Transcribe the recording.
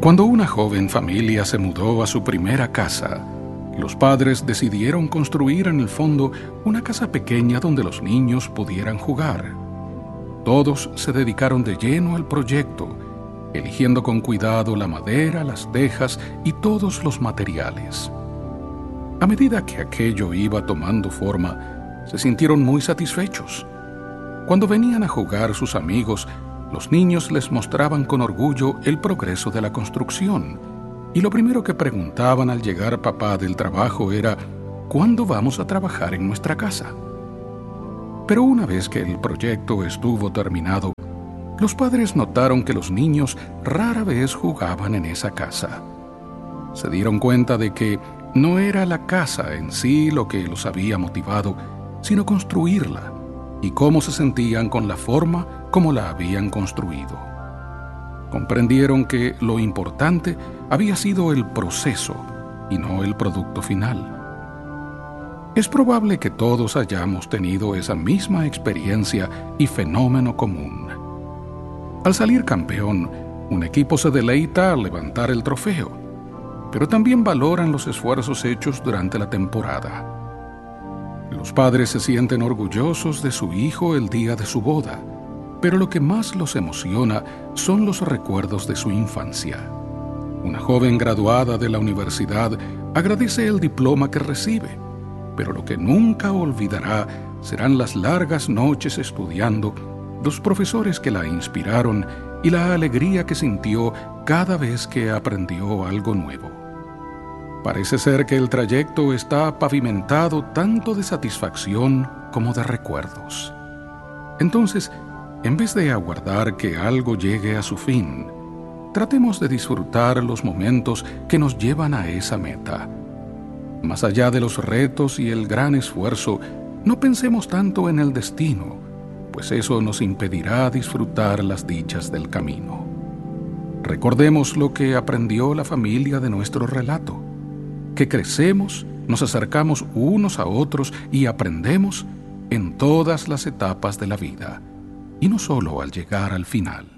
Cuando una joven familia se mudó a su primera casa, los padres decidieron construir en el fondo una casa pequeña donde los niños pudieran jugar. Todos se dedicaron de lleno al proyecto, eligiendo con cuidado la madera, las tejas y todos los materiales. A medida que aquello iba tomando forma, se sintieron muy satisfechos. Cuando venían a jugar sus amigos, los niños les mostraban con orgullo el progreso de la construcción, y lo primero que preguntaban al llegar papá del trabajo era: ¿cuándo vamos a trabajar en nuestra casa? Pero una vez que el proyecto estuvo terminado, los padres notaron que los niños rara vez jugaban en esa casa. Se dieron cuenta de que no era la casa en sí lo que los había motivado, sino construirla, y cómo se sentían con la forma como la habían construido. Comprendieron que lo importante había sido el proceso y no el producto final. Es probable que todos hayamos tenido esa misma experiencia y fenómeno común. Al salir campeón, un equipo se deleita al levantar el trofeo, pero también valoran los esfuerzos hechos durante la temporada. Los padres se sienten orgullosos de su hijo el día de su boda, pero lo que más los emociona son los recuerdos de su infancia. Una joven graduada de la universidad agradece el diploma que recibe, pero lo que nunca olvidará serán las largas noches estudiando, los profesores que la inspiraron y la alegría que sintió cada vez que aprendió algo nuevo. Parece ser que el trayecto está pavimentado tanto de satisfacción como de recuerdos. Entonces, en vez de aguardar que algo llegue a su fin, tratemos de disfrutar los momentos que nos llevan a esa meta. Más allá de los retos y el gran esfuerzo, no pensemos tanto en el destino, pues eso nos impedirá disfrutar las dichas del camino. Recordemos lo que aprendió la familia de nuestro relato, que crecemos, nos acercamos unos a otros y aprendemos en todas las etapas de la vida, y no solo al llegar al final.